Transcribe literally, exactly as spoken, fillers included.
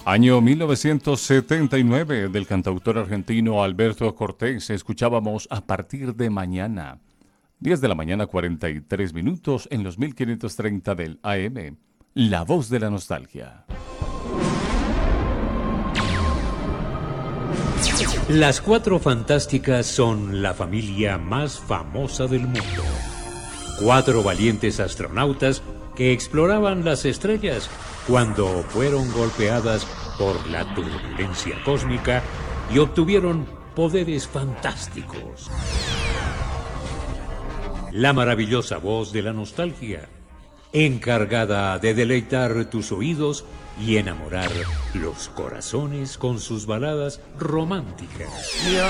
Año mil novecientos setenta y nueve, del cantautor argentino Alberto Cortés, escuchábamos A partir de mañana. diez de la mañana, cuarenta y tres minutos en los mil quinientos treinta del A M. La voz de la nostalgia. Las Cuatro Fantásticas son la familia más famosa del mundo. Cuatro valientes astronautas que exploraban las estrellas cuando fueron golpeadas por la turbulencia cósmica y obtuvieron poderes fantásticos. La maravillosa voz de la nostalgia, encargada de deleitar tus oídos y enamorar los corazones con sus baladas románticas. Yo